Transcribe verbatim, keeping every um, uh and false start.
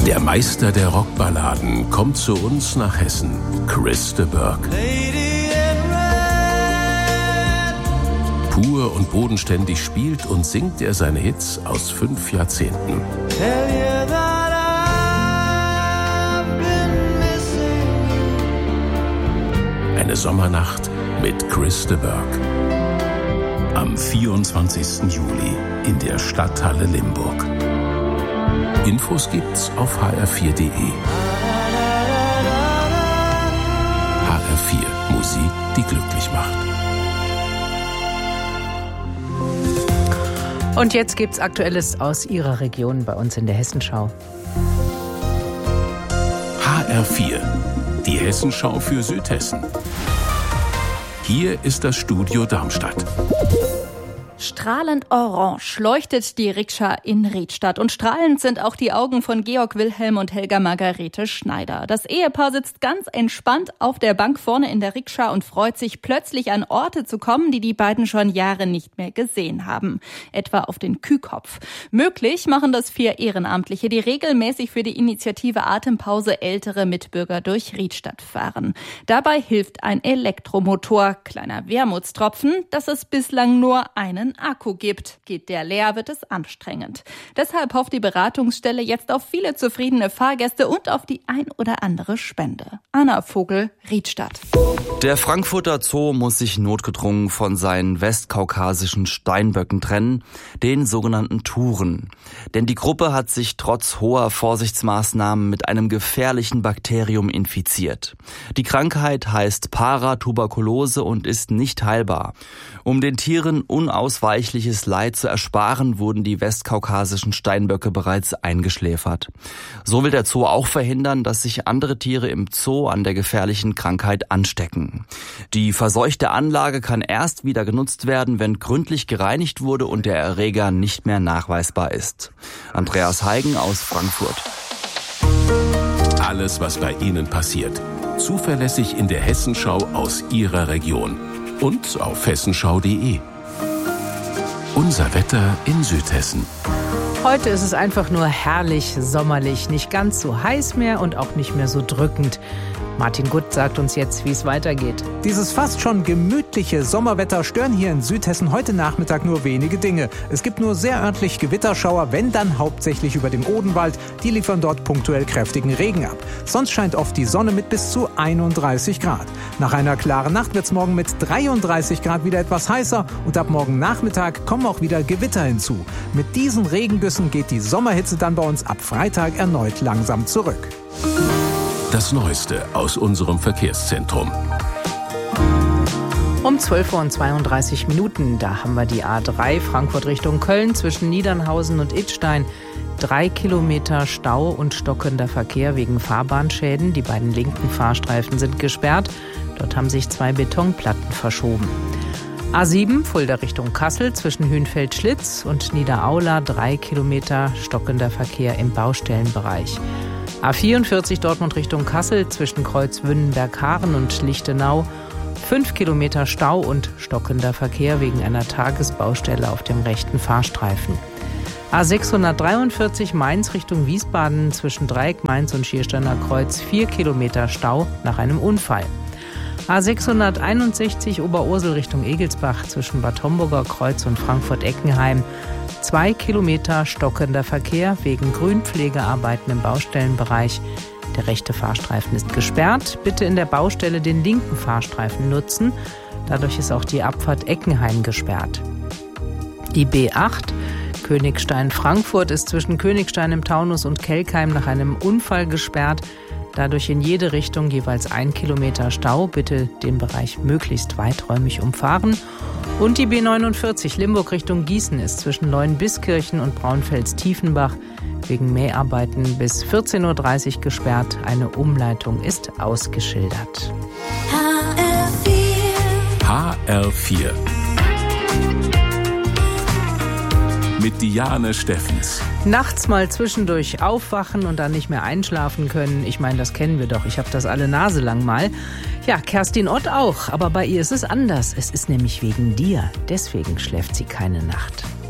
Der Meister der Rockballaden kommt zu uns nach Hessen, Chris de Burgh. Pur und bodenständig spielt und singt er seine Hits aus fünf Jahrzehnten. Eine Sommernacht mit Chris de Burgh. Am vierundzwanzigsten Juli in der Stadthalle Limburg. Infos gibt's auf h r vier punkt d e. H R vier, Musik, die glücklich macht. Und jetzt gibt's Aktuelles aus Ihrer Region bei uns in der Hessenschau. H R vier, die Hessenschau für Südhessen. Hier ist das Studio Darmstadt. Strahlend orange leuchtet die Rikscha in Riedstadt und strahlend sind auch die Augen von Georg Wilhelm und Helga Margarete Schneider. Das Ehepaar sitzt ganz entspannt auf der Bank vorne in der Rikscha und freut sich, plötzlich an Orte zu kommen, die die beiden schon Jahre nicht mehr gesehen haben. Etwa auf den Kühkopf. Möglich machen das vier Ehrenamtliche, die regelmäßig für die Initiative Atempause ältere Mitbürger durch Riedstadt fahren. Dabei hilft ein Elektromotor, kleiner Wermutstropfen, dass es bislang nur einen Akku gibt. Geht der leer, wird es anstrengend. Deshalb hofft die Beratungsstelle jetzt auf viele zufriedene Fahrgäste und auf die ein oder andere Spende. Anna Vogel, Riedstadt. Der Frankfurter Zoo muss sich notgedrungen von seinen westkaukasischen Steinböcken trennen, den sogenannten Turen. Denn die Gruppe hat sich trotz hoher Vorsichtsmaßnahmen mit einem gefährlichen Bakterium infiziert. Die Krankheit heißt Paratuberkulose und ist nicht heilbar. Um den Tieren unausweichliches Leid zu ersparen, wurden die westkaukasischen Steinböcke bereits eingeschläfert. So will der Zoo auch verhindern, dass sich andere Tiere im Zoo an der gefährlichen Krankheit anstecken. Die verseuchte Anlage kann erst wieder genutzt werden, wenn gründlich gereinigt wurde und der Erreger nicht mehr nachweisbar ist. Andreas Heigen aus Frankfurt. Alles, was bei Ihnen passiert, zuverlässig in der Hessenschau aus Ihrer Region und auf hessenschau punkt de. Unser Wetter in Südhessen. Heute ist es einfach nur herrlich, sommerlich, nicht ganz so heiß mehr und auch nicht mehr so drückend. Martin Gutt sagt uns jetzt, wie es weitergeht. Dieses fast schon gemütliche Sommerwetter stören hier in Südhessen heute Nachmittag nur wenige Dinge. Es gibt nur sehr örtlich Gewitterschauer, wenn dann hauptsächlich über dem Odenwald. Die liefern dort punktuell kräftigen Regen ab. Sonst scheint oft die Sonne mit bis zu einunddreißig Grad. Nach einer klaren Nacht wird es morgen mit dreiunddreißig Grad wieder etwas heißer und ab morgen Nachmittag kommen auch wieder Gewitter hinzu. Mit diesen Regengüssen geht die Sommerhitze dann bei uns ab Freitag erneut langsam zurück. Das Neueste aus unserem Verkehrszentrum. Um zwölf Uhr und zweiunddreißig Minuten, da haben wir die A drei Frankfurt Richtung Köln zwischen Niedernhausen und Idstein. Drei Kilometer Stau und stockender Verkehr wegen Fahrbahnschäden. Die beiden linken Fahrstreifen sind gesperrt. Dort haben sich zwei Betonplatten verschoben. A sieben Fulda Richtung Kassel zwischen Hünfeld-Schlitz und Niederaula. Drei Kilometer stockender Verkehr im Baustellenbereich. A vierundvierzig Dortmund Richtung Kassel zwischen Kreuzwünnenberg-Haaren und Lichtenau. Fünf Kilometer Stau und stockender Verkehr wegen einer Tagesbaustelle auf dem rechten Fahrstreifen. A sechshundertdreiundvierzig Mainz Richtung Wiesbaden zwischen Dreieck Mainz und Schiersteiner Kreuz. Vier Kilometer Stau nach einem Unfall. A sechshunderteinundsechzig Oberursel Richtung Egelsbach zwischen Bad Homburger Kreuz und Frankfurt-Eckenheim. Zwei Kilometer stockender Verkehr wegen Grünpflegearbeiten im Baustellenbereich. Der rechte Fahrstreifen ist gesperrt. Bitte in der Baustelle den linken Fahrstreifen nutzen. Dadurch ist auch die Abfahrt Eckenheim gesperrt. Die B acht Königstein-Frankfurt ist zwischen Königstein im Taunus und Kelkheim nach einem Unfall gesperrt. Dadurch in jede Richtung jeweils ein Kilometer Stau. Bitte den Bereich möglichst weiträumig umfahren. Und die B neunundvierzig Limburg Richtung Gießen ist zwischen Leuenbiskirchen und Braunfels-Tiefenbach wegen Mäharbeiten bis vierzehn Uhr dreißig gesperrt. Eine Umleitung ist ausgeschildert. H R vier. H R vier. Mit Diane Steffens. Nachts mal zwischendurch aufwachen und dann nicht mehr einschlafen können. Ich meine, das kennen wir doch. Ich habe das alle Nase lang mal. Ja, Kerstin Ott auch. Aber bei ihr ist es anders. Es ist nämlich wegen dir. Deswegen schläft sie keine Nacht.